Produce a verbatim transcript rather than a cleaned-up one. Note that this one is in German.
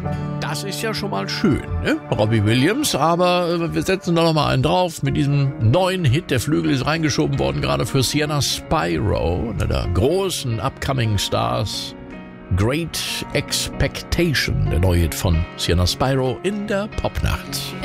Das ist ja schon mal schön, ne? Robbie Williams, aber äh, wir setzen da noch mal einen drauf mit diesem neuen Hit. Der Flügel ist reingeschoben worden, gerade für Sienna Spyro, einer der großen Upcoming Stars. Great Expectation, der neue Hit von Sienna Spyro in der Popnacht.